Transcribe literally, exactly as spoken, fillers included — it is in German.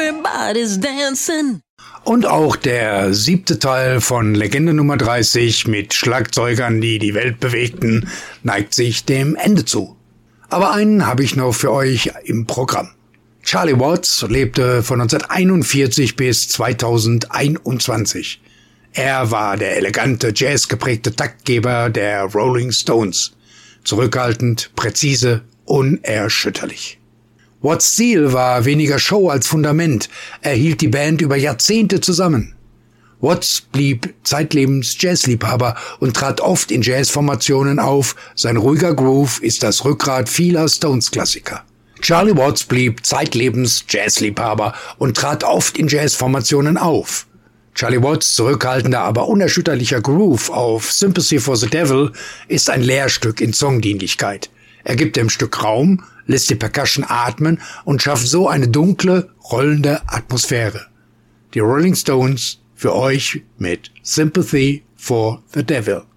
everybody's dancing. Und auch der siebte Teil von Legende Nummer dreißig mit Schlagzeugern, die die Welt bewegten, neigt sich dem Ende zu. Aber einen habe ich noch für euch im Programm. Charlie Watts lebte von neunzehnhunderteinundvierzig bis zweitausendeinundzwanzig. Er war der elegante, jazzgeprägte Taktgeber der Rolling Stones. Zurückhaltend, präzise, unerschütterlich. Watts' Stil war weniger Show als Fundament. Er hielt die Band über Jahrzehnte zusammen. Watts blieb zeitlebens Jazzliebhaber und trat oft in Jazzformationen auf. Sein ruhiger Groove ist das Rückgrat vieler Stones-Klassiker. Charlie Watts blieb zeitlebens Jazzliebhaber und trat oft in Jazzformationen auf. Charlie Watts' zurückhaltender, aber unerschütterlicher Groove auf Sympathy for the Devil ist ein Lehrstück in Songdienlichkeit. Er gibt dem Stück Raum, lässt die Percussion atmen und schafft so eine dunkle, rollende Atmosphäre. Die Rolling Stones für euch mit Sympathy for the Devil.